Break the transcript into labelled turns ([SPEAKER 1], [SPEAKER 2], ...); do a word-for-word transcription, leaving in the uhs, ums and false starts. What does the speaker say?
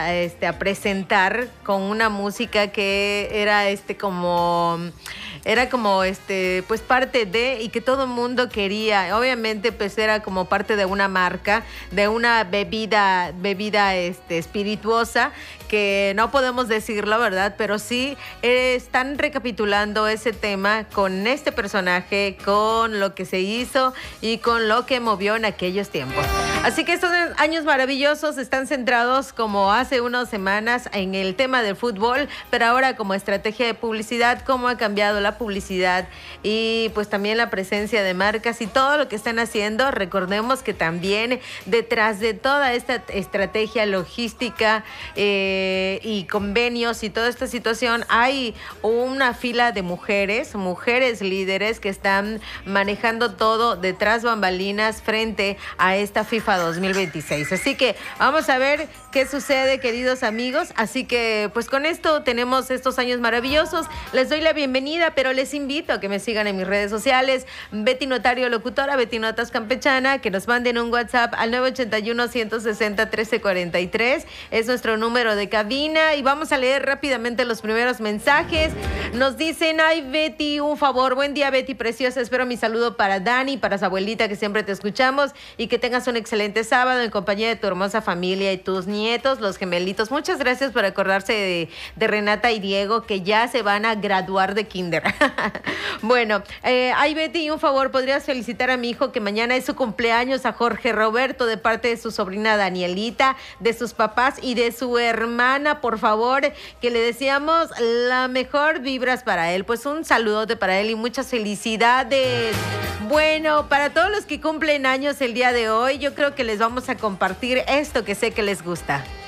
[SPEAKER 1] a, este, a presentar con una música que era este como... Era como, este, pues parte de, y que todo el mundo quería. Obviamente, pues era como parte de una marca, de una bebida, bebida, este, espirituosa, que no podemos decirlo, ¿verdad? Pero sí eh, están recapitulando ese tema con este personaje, con lo que se hizo y con lo que movió en aquellos tiempos. Así que estos años maravillosos están centrados, como hace unas semanas, en el tema del fútbol, pero ahora como estrategia de publicidad, cómo ha cambiado la publicidad y pues también la presencia de marcas y todo lo que están haciendo. Recordemos que también detrás de toda esta estrategia logística eh, y convenios y toda esta situación hay una fila de mujeres, mujeres líderes que están manejando todo detrás bambalinas frente a esta FIFA dos mil veintiséis. Así que vamos a ver qué sucede, queridos amigos. Así que pues con esto tenemos estos años maravillosos. Les doy la bienvenida, pero les invito a que me sigan en mis redes sociales, Betty Notario Locutora, Betty Notas Campechana, que nos manden un WhatsApp al nueve ochenta y uno, ciento sesenta, trece cuarenta y tres, es nuestro número de cabina, y vamos a leer rápidamente los primeros mensajes. Nos dicen: ay, Betty, un favor, buen día, Betty preciosa, espero mi saludo para Dani, para su abuelita, que siempre te escuchamos, y que tengas un excelente sábado en compañía de tu hermosa familia y tus nietos, los gemelitos. Muchas gracias por acordarse de, de Renata y Diego, que ya se van a graduar de kinder. Bueno, eh, ay, Betty, un favor, ¿podrías felicitar a mi hijo que mañana es su cumpleaños, a Jorge Roberto, de parte de su sobrina Danielita, de sus papás y de su hermana, por favor, que le deseamos la mejor vibras para él? Pues un saludote para él y muchas felicidades. Bueno, para todos los que cumplen años el día de hoy, yo creo que les vamos a compartir esto que sé que les gusta.